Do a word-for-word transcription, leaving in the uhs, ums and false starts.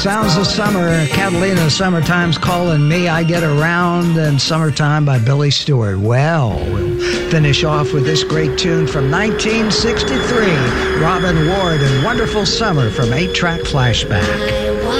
Sounds of summer. Catalina, Summertime's Calling Me. I Get Around, and Summertime by Billy Stewart. Well, we'll finish off with this great tune from nineteen sixty-three. Robin Ward and Wonderful Summer from eight track Flashback.